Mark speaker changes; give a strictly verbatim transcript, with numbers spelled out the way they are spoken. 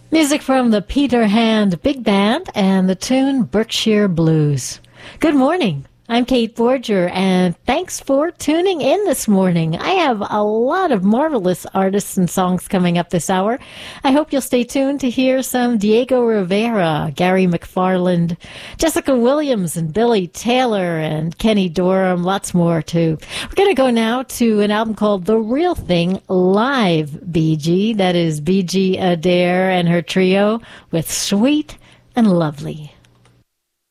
Speaker 1: Music from the Peter Hand Big Band and the tune Berkshire Blues. Good morning. I'm Kate Borger, and thanks for tuning in this morning. I have a lot of marvelous artists and songs coming up this hour. I hope you'll stay tuned to hear some Diego Rivera, Gary McFarland, Jessica Williams, and Billy Taylor, and Kenny Dorham, lots more too. We're going to go now to an album called The Real Thing Live, Bee Gee. That is Bee Gee Adair and her trio with Sweet and Lovely.